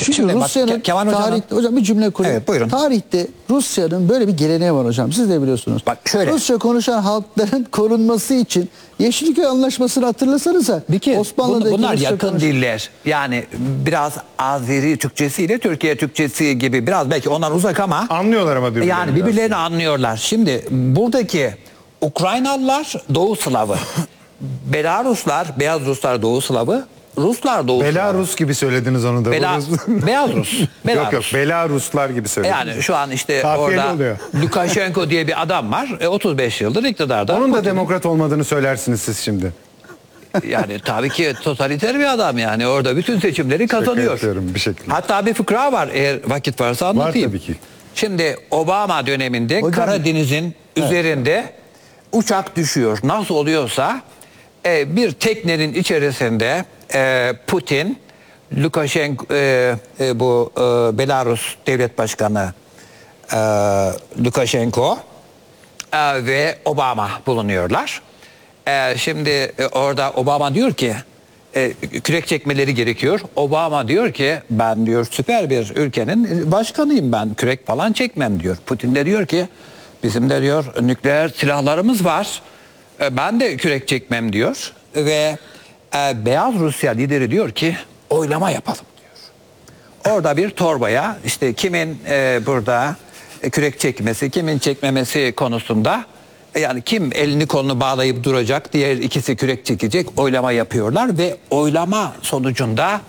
Çünkü Şimdi bak, Rusya'nın Kemal tarihte, hocam bir cümle kurayım. Evet, buyurun. Tarihte Rusya'nın böyle bir geleneği var hocam. Siz de biliyorsunuz. Bak şöyle. Rusça konuşan halkların korunması için Yeşilköy Anlaşması'nı hatırlasanıza. Bir kere Osmanlı'daki bunlar Rusça yakın diller. Yani biraz Azeri Türkçesiyle Türkiye Türkçesi gibi biraz belki ondan uzak ama Anlıyorlar ama birbirlerini. yani birbirlerini anlıyorlar. Şimdi buradaki Ukraynalılar Doğu Slavı. Belaruslar, Beyaz Ruslar Doğu Slavı. Ruslar Doğu Slavı. Belarus gibi söylediniz onu da. Beyaz Rus. Yok yok, Belaruslar gibi söylediniz. Yani şu an işte Kafiyeli orada oluyor. Lukashenko diye bir adam var. 35 yıldır iktidarda. Onun da demokrat olmadığını söylersiniz siz şimdi. Yani tabii ki totaliter bir adam yani. Orada bütün seçimleri kazanıyor. yapıyorum bir şekilde. Hatta bir fıkra var, eğer vakit varsa anlatayım. Var tabii ki. Şimdi Obama döneminde Hocam, Karadeniz'in üzerinde uçak düşüyor. Nasıl oluyorsa bir teknenin içerisinde Putin, Lukashenko, bu Belarus Devlet Başkanı Lukashenko ve Obama bulunuyorlar. Şimdi orada Obama diyor ki kürek çekmeleri gerekiyor. Obama diyor ki ben diyor süper bir ülkenin başkanıyım, ben kürek falan çekmem diyor. Putin de diyor ki bizim de diyor nükleer silahlarımız var. Ben de kürek çekmem diyor. Ve Beyaz Rusya lideri diyor ki oylama yapalım diyor. Orada bir torbaya işte kimin burada kürek çekmesi, kimin çekmemesi konusunda yani kim elini kolunu bağlayıp duracak, diğer ikisi kürek çekecek, oylama yapıyorlar ve oylama sonucunda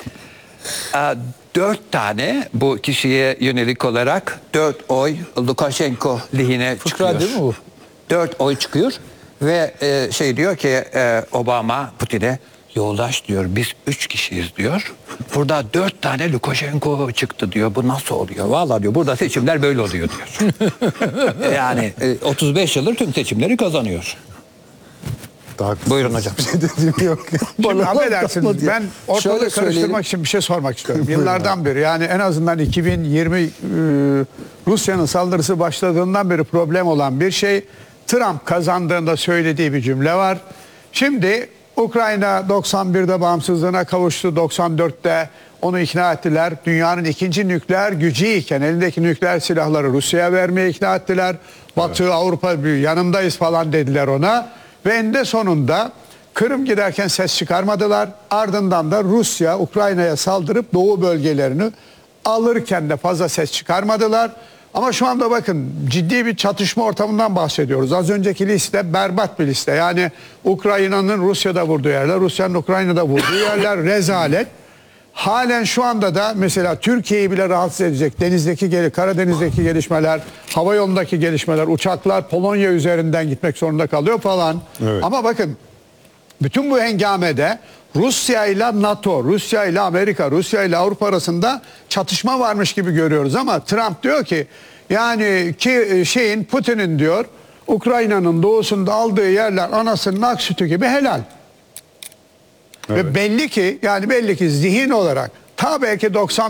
4 tane bu kişiye yönelik olarak 4 oy Lukashenko lehine çıkıyor. değil mi bu? 4 oy çıkıyor ve şey diyor ki Obama Putin'e yoldaş diyor biz 3 kişiyiz diyor. Burada 4 tane Lukashenko çıktı diyor. Bu nasıl oluyor? Vallahi diyor burada seçimler böyle oluyor diyor. Yani 35 yıldır tüm seçimleri kazanıyor. Buyurun hocam. Bir şey dediğim yok. Şimdi affedersiniz, diye. ben ortalığı Şöyle karıştırmak söyleyelim. için bir şey sormak istiyorum. Yıllardan beri, yani en azından 2020 Rusya'nın saldırısı başladığından beri problem olan bir şey. Trump kazandığında söylediği bir cümle var. Şimdi Ukrayna 91'de bağımsızlığına kavuştu, 94'te onu ikna ettiler. Dünyanın ikinci nükleer gücüyken elindeki nükleer silahları Rusya'ya vermeye ikna ettiler. Batı, Avrupa yanındayız falan dediler ona. Ve eninde sonunda Kırım giderken ses çıkarmadılar. Ardından da Rusya Ukrayna'ya saldırıp doğu bölgelerini alırken de fazla ses çıkarmadılar. Ama şu anda bakın ciddi bir çatışma ortamından bahsediyoruz. Az önceki liste berbat bir liste. Yani Ukrayna'nın Rusya'da vurduğu yerler, Rusya'nın Ukrayna'da vurduğu yerler rezalet. Halen şu anda da mesela Türkiye'yi bile rahatsız edecek Karadeniz'deki gelişmeler, hava yolundaki gelişmeler, uçaklar Polonya üzerinden gitmek zorunda kalıyor falan. Evet. Ama bakın bütün bu hengamede Rusya ile NATO, Rusya ile Amerika, Rusya ile Avrupa arasında çatışma varmış gibi görüyoruz ama Trump diyor ki yani Putin'in diyor Ukrayna'nın doğusunda aldığı yerler anasının ak sütü gibi helal. Evet. Ve belli ki zihin olarak ta belki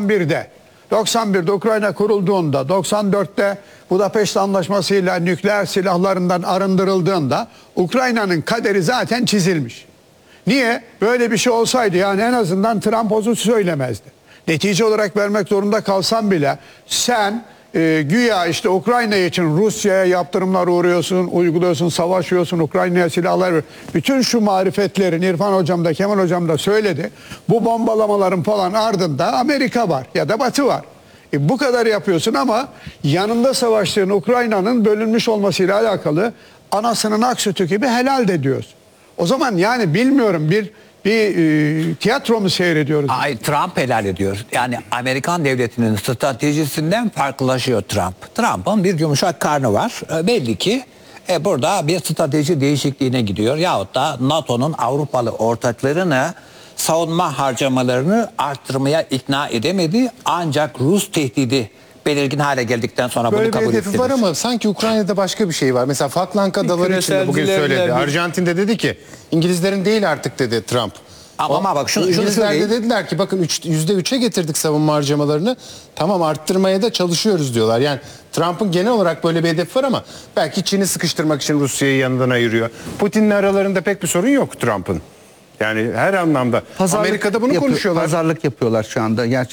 91'de Ukrayna kurulduğunda, 94'te Budapeşte Anlaşması'yla nükleer silahlarından arındırıldığında Ukrayna'nın kaderi zaten çizilmiş. Niye? Böyle bir şey olsaydı yani en azından Trump onu söylemezdi. Netice olarak vermek zorunda kalsam bile sen güya işte Ukrayna için Rusya'ya yaptırımlar uyguluyorsun, savaşıyorsun, Ukrayna'ya silahlar ver. Bütün şu marifetlerin İrfan Hocam da Kemal Hocam da söyledi. Bu bombalamaların falan ardında Amerika var ya da Batı var. Bu kadar yapıyorsun ama yanında savaştığın Ukrayna'nın bölünmüş olmasıyla alakalı anasının ak sütü gibi helal de diyorsun. O zaman yani bilmiyorum bir tiyatro mu seyrediyoruz? Ay, Trump helal ediyor. Yani Amerikan devletinin stratejisinden farklılaşıyor Trump. Trump'ın bir yumuşak karnı var. Belli ki burada bir strateji değişikliğine gidiyor. Yahut da NATO'nun Avrupalı ortaklarını savunma harcamalarını arttırmaya ikna edemedi. Ancak Rus tehdidi belirgin hale geldikten sonra Böyle bunu bir kabul hedefi etti. var ama sanki Ukrayna'da başka bir şey var. Mesela Falkland Adaları için de bugün söyledi. Arjantin'de dedi ki İngilizlerin değil artık dedi Trump. Ama bak şunu İngilizler de söyleyeyim. dediler ki bakın %3'e getirdik savunma harcamalarını. Tamam, arttırmaya da çalışıyoruz diyorlar. Yani Trump'ın genel olarak böyle bir hedefi var ama belki Çin'i sıkıştırmak için Rusya'yı yanından ayırıyor. Putin'le aralarında pek bir sorun yok Trump'ın. Yani her anlamda. Amerika'da bunu konuşuyorlar. Pazarlık yapıyorlar şu anda.